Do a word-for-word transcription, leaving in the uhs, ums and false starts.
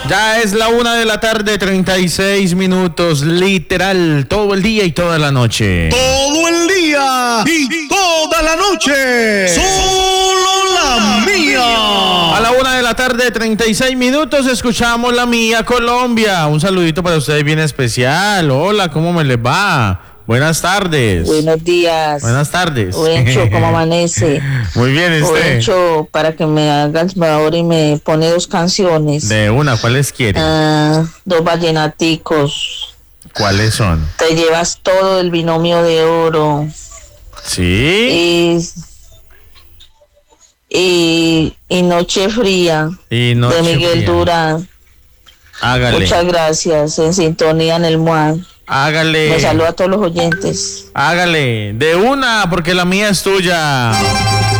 Ya es la una de la tarde, treinta y seis minutos, literal, todo el día y toda la noche. Todo el día y toda la noche. Solo la mía. A la una de la tarde, treinta y seis minutos, escuchamos la mía Colombia. Un saludito para ustedes bien especial. Hola, ¿cómo me les va? Buenas tardes. Buenos días. Buenas tardes. Buencho, ¿cómo amanece? Muy bien, usted. Buencho, para que me haga el favor y me pone dos canciones. De una, ¿cuáles quiere? Ah, dos vallenaticos. ¿Cuáles son? Te llevas todo el binomio de oro. Sí. Y, y, y Noche Fría. Y Noche de Miguel Fría. Durán. Hágale. Muchas gracias. En sintonía en el M U A N. Hágale. Me saludo a todos los oyentes. Hágale. De una, porque la mía es tuya.